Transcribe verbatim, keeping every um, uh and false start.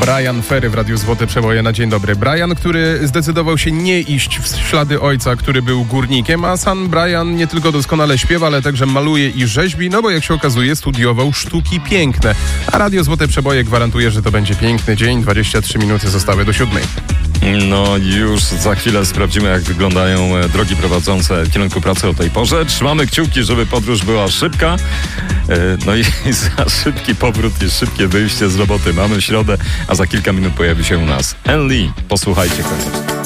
Brian Ferry w Radiu Złote Przeboje na dzień dobry. Brian, który zdecydował się nie iść w ślady ojca, który był górnikiem, a sam Brian nie tylko doskonale śpiewa, ale także maluje i rzeźbi, no bo jak się okazuje studiował sztuki piękne. A Radio Złote Przeboje gwarantuje, że to będzie piękny dzień. dwadzieścia trzy minuty zostały do siódmej. No już za chwilę sprawdzimy, jak wyglądają drogi prowadzące w kierunku pracy o tej porze. Trzymamy kciuki, żeby podróż była szybka. No i za szybki powrót i szybkie wyjście z roboty mamy w środę, a za kilka minut pojawi się u nas Anne Lee. Posłuchajcie koniecznie.